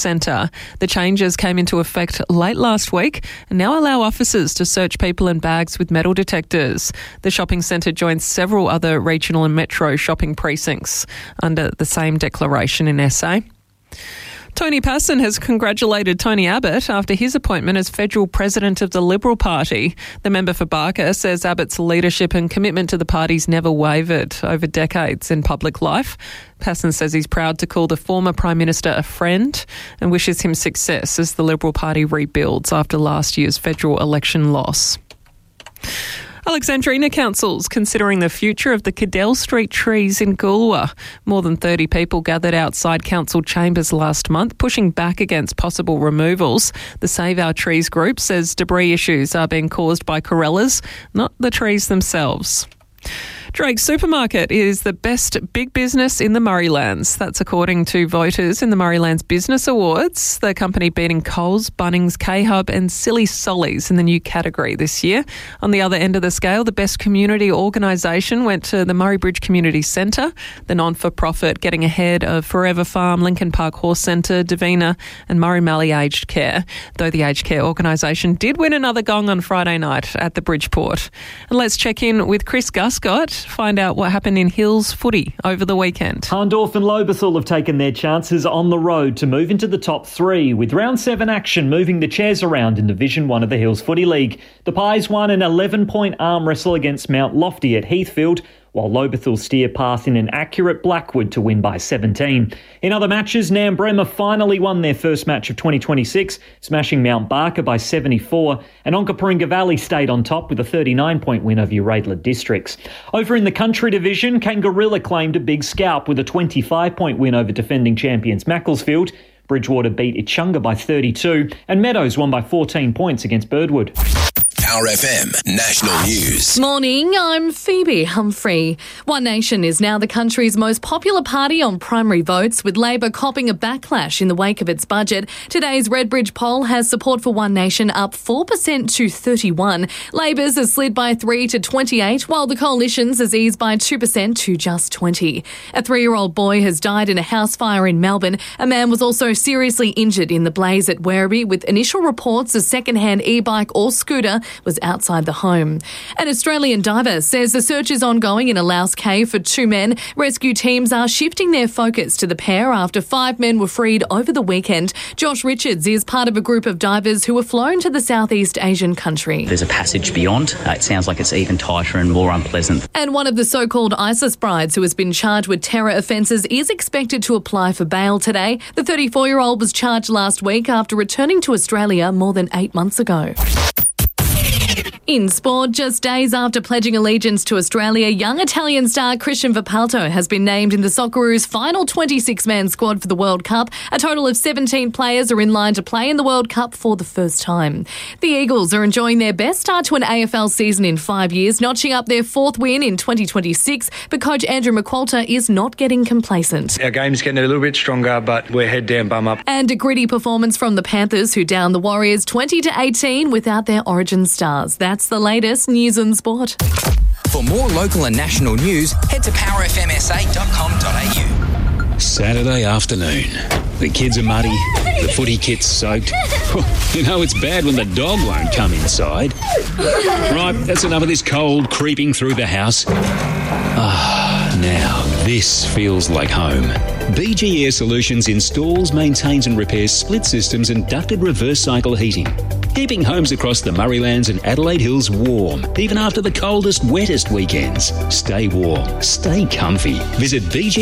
centre. The changes came into effect late last week and now allow officers to search people and bags with metal detectors. The shopping centre joins several other regional and metro shopping precincts under the same declaration in SA. Tony Passon has congratulated Tony Abbott after his appointment as federal president of the Liberal Party. The member for Barker says Abbott's leadership and commitment to the party's never wavered over decades in public life. Passon says he's proud to call the former Prime Minister a friend and wishes him success as the Liberal Party rebuilds after last year's federal election loss. Alexandrina Council's considering the future of the Cadell Street trees in Goolwa. More than 30 people gathered outside council chambers last month, pushing back against possible removals. The Save Our Trees group says debris issues are being caused by corellas, not the trees themselves. Drake's Supermarket is the best big business in the Murraylands. That's according to voters in the Murraylands Business Awards. The company beating Coles, Bunnings, K-Hub and Silly Sollies in the new category this year. On the other end of the scale, the best community organisation went to the Murray Bridge Community Centre, the non-for-profit getting ahead of Forever Farm, Lincoln Park Horse Centre, Davina and Murray Mallee Aged Care, though the aged care organisation did win another gong on Friday night at the Bridgeport. And let's check in with Chris Guscott, find out what happened in Hills footy over the weekend. Hahndorf and Lobethal have taken their chances on the road to move into the top three, with round 7 action moving the chairs around in Division 1 of the Hills Footy League. The Pies won an 11-point arm wrestle against Mount Lofty at Heathfield, while Lobethal steer past in an accurate Blackwood to win by 17. In other matches, Nambrema finally won their first match of 2026, smashing Mount Barker by 74, and Onkaparinga Valley stayed on top with a 39-point win over Uradla Districts. Over in the Country Division, Kangarilla claimed a big scalp with a 25-point win over defending champions Macclesfield. Bridgewater beat Itchunga by 32, and Meadows won by 14 points against Birdwood. Power FM National News. Morning, I'm Phoebe Humphrey. One Nation is now the country's most popular party on primary votes, with Labor copping a backlash in the wake of its budget. Today's Redbridge poll has support for One Nation up 4% to 31. Labor's has slid by 3 to 28, while the Coalition's has eased by 2% to just 20. A 3-year-old boy has died in a house fire in Melbourne. A man was also seriously injured in the blaze at Werribee, with initial reports a second-hand e-bike or scooter was outside the home. An Australian diver says the search is ongoing in a Laos cave for 2 men. Rescue teams are shifting their focus to the pair after 5 men were freed over the weekend. Josh Richards is part of a group of divers who were flown to the Southeast Asian country. There's a passage beyond. It sounds like it's even tighter and more unpleasant. And one of the so-called ISIS brides who has been charged with terror offences is expected to apply for bail today. The 34-year-old was charged last week after returning to Australia more than 8 months ago. In sport, just days after pledging allegiance to Australia, young Italian star Christian Vipalto has been named in the Socceroos' final 26-man squad for the World Cup. A total of 17 players are in line to play in the World Cup for the first time. The Eagles are enjoying their best start to an AFL season in 5 years, notching up their 4th win in 2026, but coach Andrew McQualter is not getting complacent. Our game's getting a little bit stronger, but we're head down, bum up. And a gritty performance from the Panthers, who downed the Warriors 20-18 without their origin stars. That's the latest news and sport. For more local and national news, head to powerfmsa.com.au. Saturday afternoon. The kids are muddy, the footy kit's soaked. You know it's bad when the dog won't come inside. Right, that's enough of this cold creeping through the house. Now this feels like home. BG Air Solutions installs, maintains and repairs split systems and ducted reverse cycle heating, keeping homes across the Murraylands and Adelaide Hills warm, even after the coldest, wettest weekends. Stay warm, stay comfy. Visit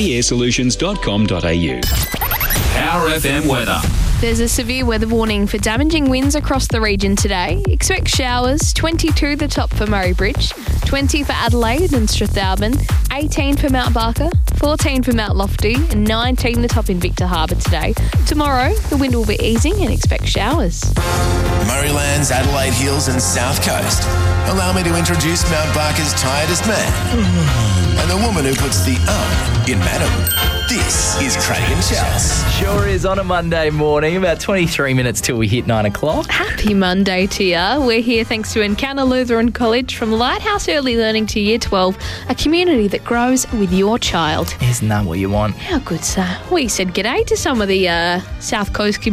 bgarsolutions.com.au. Power FM weather. There's a severe weather warning for damaging winds across the region today. Expect showers, 22 the top for Murray Bridge, 20 for Adelaide and Strathalbyn, 18 for Mount Barker, 14 for Mount Lofty and 19 the top in Victor Harbour today. Tomorrow, the wind will be easing and expect showers. Murraylands, Adelaide Hills and South Coast. Allow me to introduce Mount Barker's tiredest man and the woman who puts the in madam. This is Craig and Chels. Sure is on a Monday morning, about 23 minutes till we hit 9 o'clock. Happy Monday to you. We're here thanks to Encounter Lutheran College, from Lighthouse Early Learning to Year 12, a community that grows with your child. Isn't that what you want? How good, sir. We said g'day to some of the South Coast community.